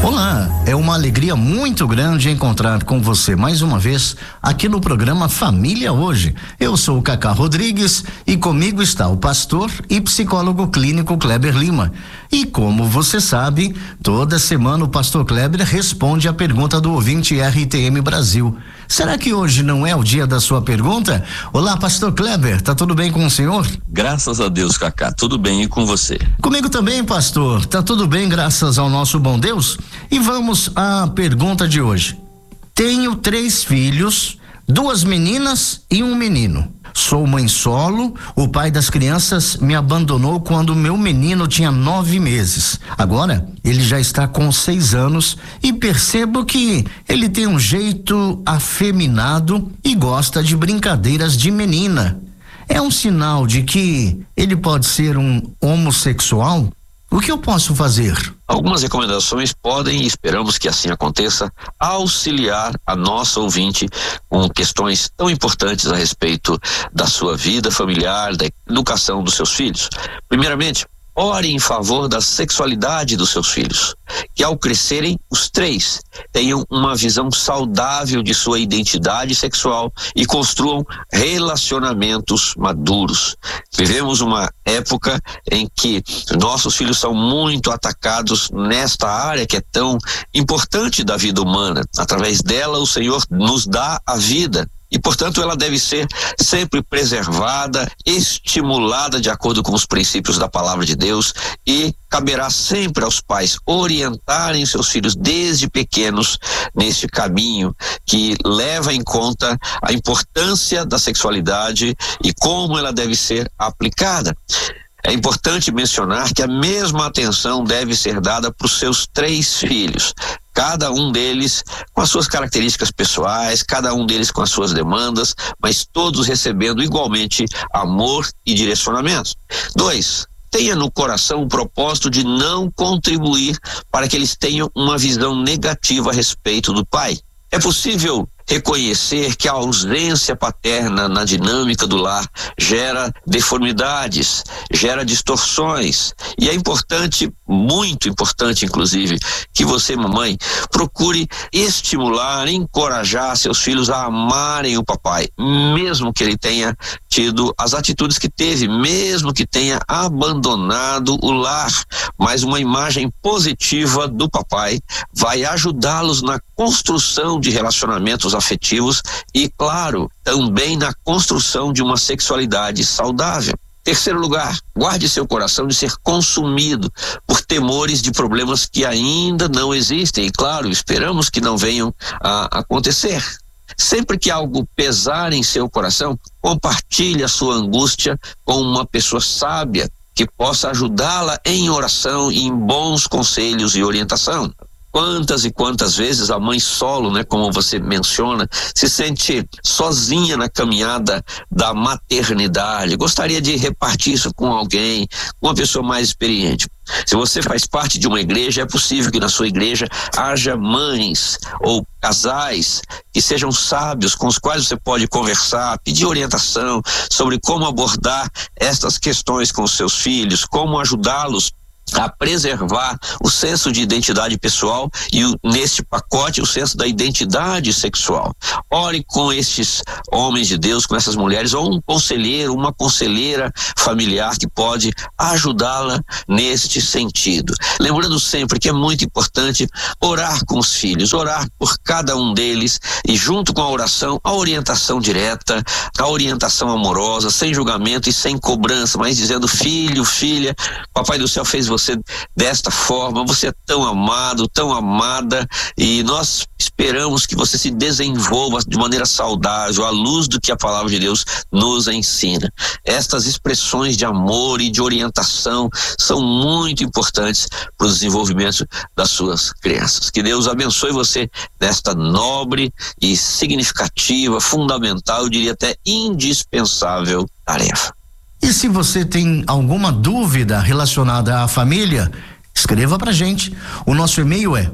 Olá, é uma alegria muito grande encontrar com você mais uma vez aqui no programa Família Hoje. Eu sou o Cacá Rodrigues e comigo está o pastor e psicólogo clínico Kleber Lima. E como você sabe, toda semana o pastor Kleber responde a pergunta do ouvinte RTM Brasil. Será que hoje não é o dia da sua pergunta? Olá, pastor Kleber, tá tudo bem com o senhor? Graças a Deus, Cacá, tudo bem e com você? Comigo também, pastor, tá tudo bem graças ao nosso bom Deus? E vamos à pergunta de hoje. Tenho 3 filhos, 2 meninas e 1 menino. Sou mãe solo, o pai das crianças me abandonou quando meu menino tinha 9 meses. Agora, ele já está com 6 anos e percebo que ele tem um jeito afeminado e gosta de brincadeiras de menina. É um sinal de que ele pode ser um homossexual? O que eu posso fazer? Algumas recomendações podem, e esperamos que assim aconteça, auxiliar a nossa ouvinte com questões tão importantes a respeito da sua vida familiar, da educação dos seus filhos. Primeiramente, ore em favor da sexualidade dos seus filhos, que ao crescerem, os 3 tenham uma visão saudável de sua identidade sexual e construam relacionamentos maduros. Vivemos uma época em que nossos filhos são muito atacados nesta área que é tão importante da vida humana. Através dela, o Senhor nos dá a vida. E, portanto, ela deve ser sempre preservada, estimulada de acordo com os princípios da palavra de Deus, e caberá sempre aos pais orientarem seus filhos desde pequenos neste caminho que leva em conta a importância da sexualidade e como ela deve ser aplicada. É importante mencionar que a mesma atenção deve ser dada para os seus 3 filhos. Cada um deles com as suas características pessoais, cada um deles com as suas demandas, mas todos recebendo igualmente amor e direcionamento. 2. Tenha no coração o propósito de não contribuir para que eles tenham uma visão negativa a respeito do pai. É possível reconhecer que a ausência paterna na dinâmica do lar gera deformidades, gera distorções, e é importante, muito importante inclusive, que você, mamãe, procure estimular, encorajar seus filhos a amarem o papai, mesmo que ele tenha tido as atitudes que teve, mesmo que tenha abandonado o lar, mas uma imagem positiva do papai vai ajudá-los na construção de relacionamentos afetivos e, claro, também na construção de uma sexualidade saudável. 3º lugar, guarde seu coração de ser consumido por temores de problemas que ainda não existem e, claro, esperamos que não venham a acontecer. Sempre que algo pesar em seu coração, compartilhe a sua angústia com uma pessoa sábia que possa ajudá-la em oração e em bons conselhos e orientação. Quantas e quantas vezes a mãe solo, como você menciona, se sente sozinha na caminhada da maternidade, gostaria de repartir isso com alguém, com uma pessoa mais experiente. Se você faz parte de uma igreja, é possível que na sua igreja haja mães ou casais que sejam sábios, com os quais você pode conversar, pedir orientação sobre como abordar estas questões com os seus filhos, como ajudá-los a preservar o senso de identidade pessoal e neste pacote o senso da identidade sexual. Ore com estes homens de Deus, com essas mulheres, ou um conselheiro, uma conselheira familiar que pode ajudá-la neste sentido. Lembrando sempre que é muito importante orar com os filhos, orar por cada um deles e, junto com a oração, a orientação direta, a orientação amorosa, sem julgamento e sem cobrança, mas dizendo: filho, filha, papai do céu fez você desta forma, você é tão amado, tão amada, e nós esperamos que você se desenvolva de maneira saudável à luz do que a palavra de Deus nos ensina. Estas expressões de amor e de orientação são muito importantes para o desenvolvimento das suas crianças. Que Deus abençoe você nesta nobre e significativa, fundamental, eu diria até indispensável tarefa. E se você tem alguma dúvida relacionada à família, Escreva pra gente. O nosso e-mail é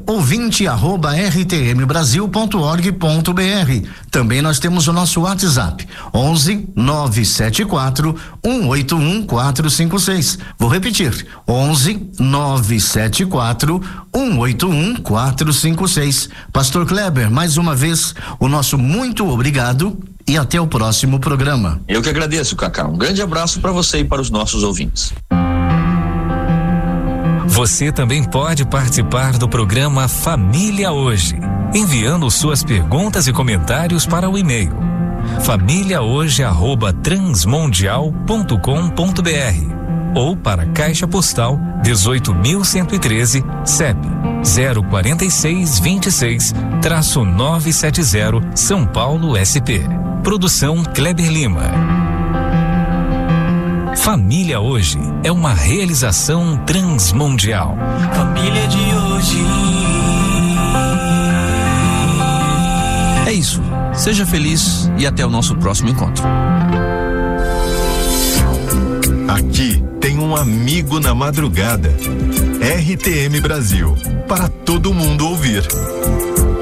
ouvinte@rtmbrasil.org.br. Também nós temos o nosso WhatsApp, 11 974 181 456. Vou repetir, 11 974 181 456. Pastor Kleber, mais uma vez, o nosso muito obrigado e até o próximo programa. Eu que agradeço, Cacá. Um grande abraço para você e para os nossos ouvintes. Você também pode participar do programa Família Hoje, enviando suas perguntas e comentários para o e-mail famíliahoje@transmundial.com.br ou para Caixa Postal 18.113, CEP 04626-970, São Paulo, SP. Produção Kleber Lima. Família Hoje é uma realização transmundial. Família de hoje. É isso. Seja feliz e até o nosso próximo encontro. Aqui tem um amigo na madrugada. RTM Brasil, para todo mundo ouvir.